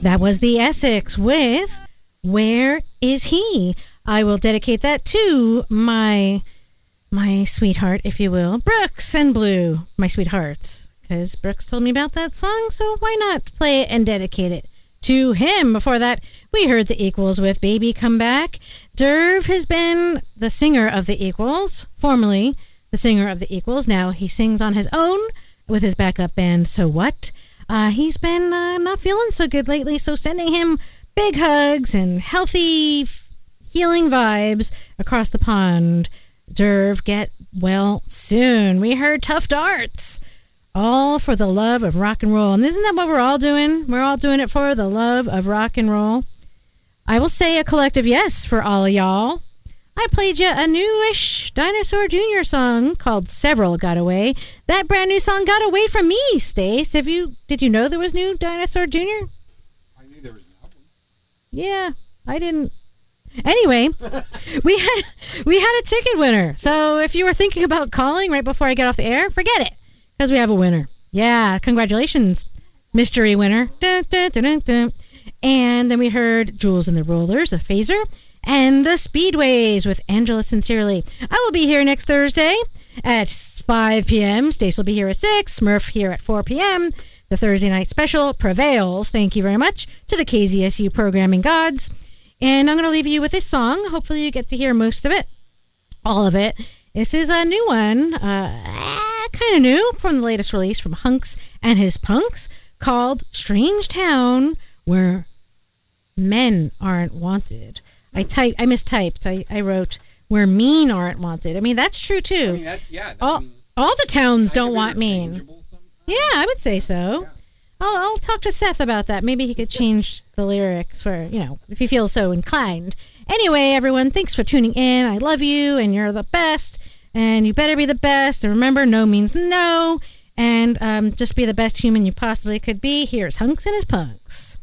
That was the Essex with Where Is He? I will dedicate that to my sweetheart, if you will, Brooks and Blue, my sweethearts, because Brooks told me about that song, so why not play it and dedicate it to him? Before that, we heard the Equals with Baby Come Back. Derv has been the singer of the Equals, formerly the singer of the Equals. Now he sings on his own with his backup band, So What? He's been not feeling so good lately, so sending him big hugs and healthy, healing vibes across the pond. Derv, get well soon. We heard Tough Darts, all for the love of rock and roll. And isn't that what we're all doing? We're all doing it for the love of rock and roll. I will say a collective yes for all of y'all. I played you a newish Dinosaur Jr. song called Several Got Away. That brand new song got away from me, Stace. Did you know there was new Dinosaur Jr.? I knew there was an album. Yeah, I didn't. Anyway, we had a ticket winner. So if you were thinking about calling right before I get off the air, forget it, because we have a winner. Yeah, congratulations, mystery winner. Dun, dun, dun, dun, dun. And then we heard Jules and the Rollers, the Phaser, and the Speedways with Angela Sincerely. I will be here next Thursday at 5 p.m. Stace will be here at 6. Smurf here at 4 p.m. The Thursday night special prevails. Thank you very much to the KZSU programming gods. And I'm going to leave you with this song. Hopefully you get to hear most of it. All of it. This is a new one. Kind of new from the latest release from Hunks and his Punks called Strange Town, Where Men Aren't Wanted. I mistyped. I wrote Where Mean Aren't Wanted. I mean, that's true too. I mean, that's, yeah. All the towns don't want mean. Yeah, I would say so. Yeah. I'll talk to Seth about that. Maybe he could change the lyrics for, if he feels so inclined. Anyway, everyone, thanks for tuning in. I love you, and you're the best, and you better be the best. And remember, no means no, and just be the best human you possibly could be. Here's Hunks and his Punks.